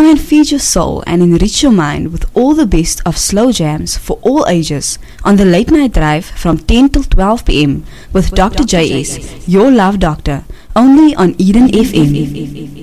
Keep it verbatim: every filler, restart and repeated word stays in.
and feed your soul and enrich your mind with all the best of slow jams for all ages on the Late Night Drive from ten till twelve p.m. with, with Doctor J S, your love doctor, only on Eden F M.